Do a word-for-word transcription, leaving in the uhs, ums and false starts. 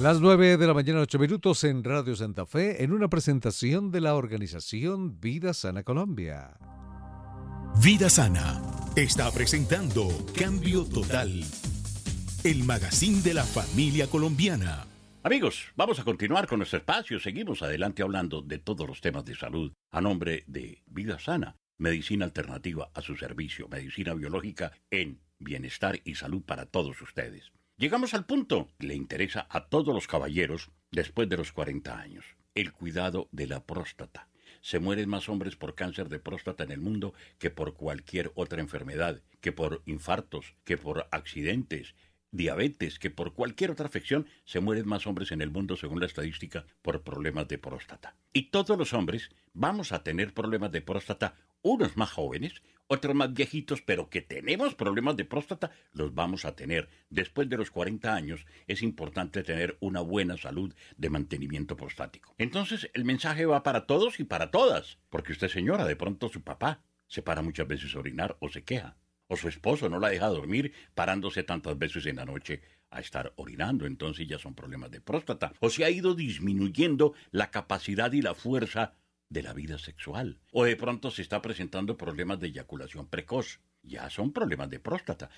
Las nueve de la mañana, ocho minutos en Radio Santa Fe, en una presentación de la organización Vida Sana Colombia. Vida Sana está presentando Cambio Total, el magazine de la familia colombiana. Amigos, vamos a continuar con nuestro espacio. Seguimos adelante hablando de todos los temas de salud a nombre de Vida Sana, medicina alternativa a su servicio, medicina biológica en bienestar y salud para todos ustedes. Llegamos al punto que le interesa a todos los caballeros después de los cuarenta años, el cuidado de la próstata. Se mueren más hombres por cáncer de próstata en el mundo que por cualquier otra enfermedad, que por infartos, que por accidentes, diabetes, que por cualquier otra afección. Se mueren más hombres en el mundo, según la estadística, por problemas de próstata. Y todos los hombres vamos a tener problemas de próstata, unos más jóvenes, otros más viejitos, pero que tenemos problemas de próstata, los vamos a tener. Después de los cuarenta años es importante tener una buena salud de mantenimiento prostático. Entonces el mensaje va para todos y para todas, porque usted, señora, de pronto su papá se para muchas veces a orinar o se queja, o su esposo no la deja dormir parándose tantas veces en la noche a estar orinando, entonces ya son problemas de próstata. O se ha ido disminuyendo la capacidad y la fuerza de la vida sexual. O de pronto se está presentando problemas de eyaculación precoz. Ya son problemas de próstata.